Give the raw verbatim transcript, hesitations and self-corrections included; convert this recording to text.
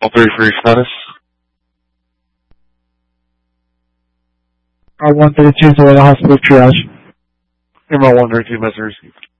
All three for your status. R one thirty-two to the hospital triage. Email one thirty-two, message received.